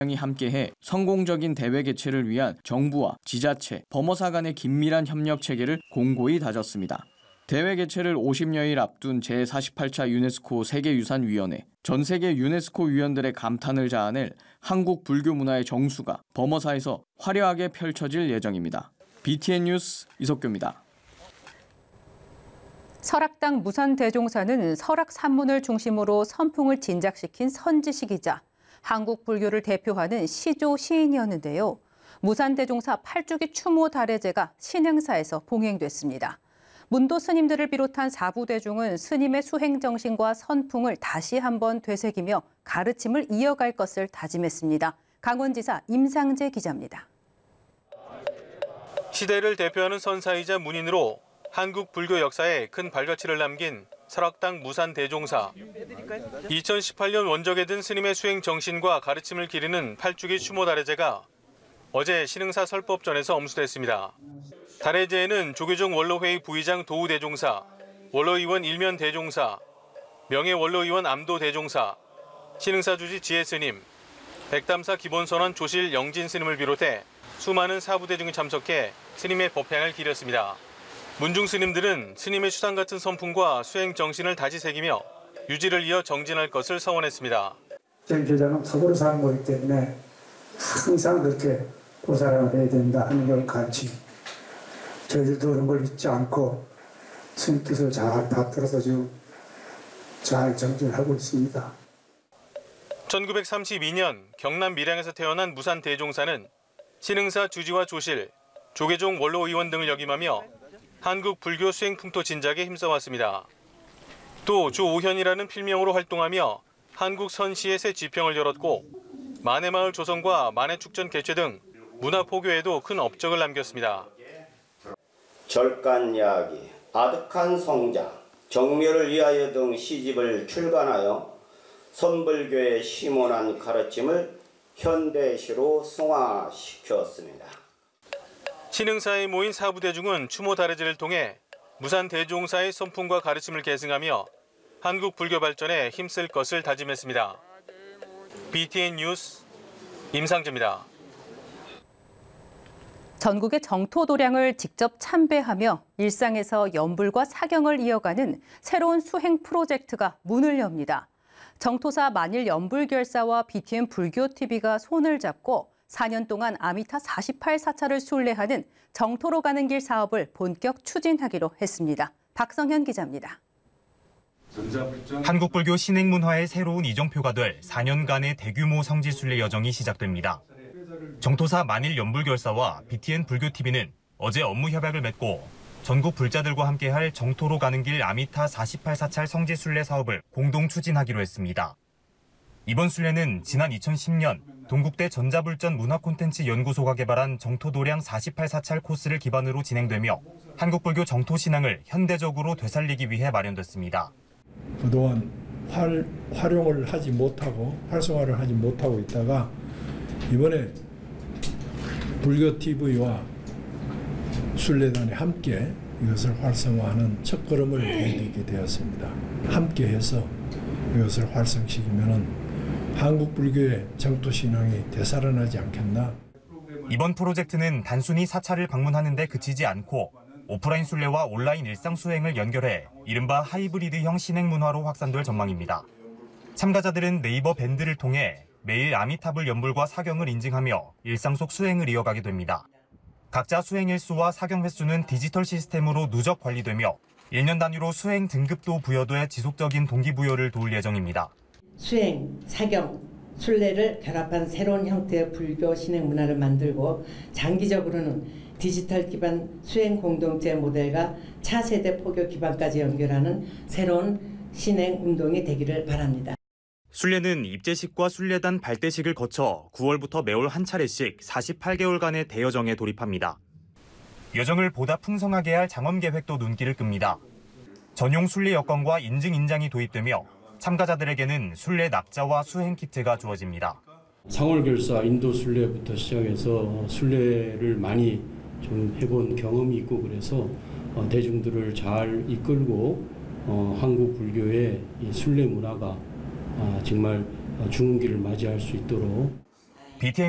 이 함께해 성공적인 대회 개최를 위한 정부와 지자체, 범어사 간의 긴밀한 협력 체계를 공고히 다졌습니다. 대회 개최를 50여일 앞둔 제48차 유네스코 세계유산위원회, 전 세계 유네스코 위원들의 감탄을 자아낼 한국 불교 문화의 정수가 범어사에서 화려하게 펼쳐질 예정입니다. BTN 뉴스 이석규입니다. 설악당 무산대종사는 설악 산문을 중심으로 선풍을 진작시킨 선지식이자 한국 불교를 대표하는 시조 시인이었는데요. 무산대종사 8주기 추모 달해제가 신흥사에서 봉행됐습니다. 문도 스님들을 비롯한 사부대중은 스님의 수행 정신과 선풍을 다시 한번 되새기며 가르침을 이어갈 것을 다짐했습니다. 강원지사 임상재 기자입니다. 시대를 대표하는 선사이자 문인으로 한국 불교 역사에 큰 발자취를 남긴 설악당 무산대종사. 2018년 원적에 든 스님의 수행 정신과 가르침을 기리는 8주기 추모 달해제가 어제 신흥사 설법전에서 엄수됐습니다. 달해제에는 조계종 원로회의 부의장 도우대종사, 원로의원 일면대종사, 명예원로의원 암도대종사, 신흥사 주지 지혜스님, 백담사 기본선원 조실 영진스님을 비롯해 수많은 사부대중이 참석해 스님의 법향을 기렸습니다. 문중 스님들은 스님의 추상 같은 선풍과 수행 정신을 다시 새기며 유지를 이어 정진할 것을 서원했습니다. 제자는 서구로 사는 거기 때문에 항상 그렇게 보살을 해야 된다 하는 걸 가르치. 저희들도 그런 걸 잊지 않고 스님 뜻을 잘 받들어서 지금 잘 정진하고 있습니다. 1932년 경남 밀양에서 태어난 무산대종사는 신흥사 주지와 조실, 조계종 원로의원 등을 역임하며 한국 불교 수행 풍토 진작에 힘써왔습니다. 또 조오현이라는 필명으로 활동하며 한국 선시의 새 지평을 열었고 만해마을 조성과 만해축전 개최 등 문화 포교에도 큰 업적을 남겼습니다. 절간 이야기, 아득한 성장, 정묘를 위하여 등 시집을 출간하여 선불교의 심원한 가르침을 현대시로 승화시켰습니다. 신흥사에 모인 사부대중은 추모 달해제를 통해 무산대종사의 선풍과 가르침을 계승하며 한국 불교 발전에 힘쓸 것을 다짐했습니다. BTN 뉴스 임상재입니다. 전국의 정토도량을 직접 참배하며 일상에서 연불과 사경을 이어가는 새로운 수행 프로젝트가 문을 엽니다. 정토사 만일 연불결사와 BTN 불교TV가 손을 잡고 4년 동안 아미타 48사차를 순례하는 정토로 가는 길 사업을 본격 추진하기로 했습니다. 박성현 기자입니다. 한국 불교 신행 문화의 새로운 이정표가 될 4년간의 대규모 성지 순례 여정이 시작됩니다. 정토사 만일 연불결사와 BTN 불교TV는 어제 업무 협약을 맺고 전국 불자들과 함께할 정토로 가는 길 아미타 48사찰 성지 순례 사업을 공동 추진하기로 했습니다. 이번 순례는 지난 2010년 동국대 전자불전 문화콘텐츠 연구소가 개발한 정토도량 48사찰 코스를 기반으로 진행되며 한국불교 정토신앙을 현대적으로 되살리기 위해 마련됐습니다. 그동안 활용을 하지 못하고 활성화를 하지 못하고 있다가 이번에 불교TV와 순례단이 함께 이것을 활성화하는 첫걸음을 내딛게 되었습니다. 함께해서 이것을 활성시키면은 한국 불교의 정토신앙이 되살아나지 않겠나. 이번 프로젝트는 단순히 사찰을 방문하는 데 그치지 않고 오프라인 순례와 온라인 일상 수행을 연결해 이른바 하이브리드형 신행 문화로 확산될 전망입니다. 참가자들은 네이버 밴드를 통해 매일 아미타불 연불과 사경을 인증하며 일상 속 수행을 이어가게 됩니다. 각자 수행 일수와 사경 횟수는 디지털 시스템으로 누적 관리되며 1년 단위로 수행 등급도 부여돼 지속적인 동기부여를 도울 예정입니다. 수행, 사경, 순례를 결합한 새로운 형태의 불교 신행 문화를 만들고 장기적으로는 디지털 기반 수행 공동체 모델과 차세대 포교 기반까지 연결하는 새로운 신행 운동이 되기를 바랍니다. 순례는 입제식과 순례단 발대식을 거쳐 9월부터 매월 한 차례씩 48개월간의 대여정에 돌입합니다. 여정을 보다 풍성하게 할 장엄 계획도 눈길을 끕니다. 전용 순례 여권과 인증 인장이 도입되며 참가자들에게는 순례 낙자와 수행 키트가 주어집니다. 상월결사 인도 순례부터 시작해서 순례를 많이 좀 해본 경험이 있고 그래서 대중들을 잘 이끌고 한국 불교의 이 순례 문화가 정말 좋은 길을 맞이할 수 있도록 BTN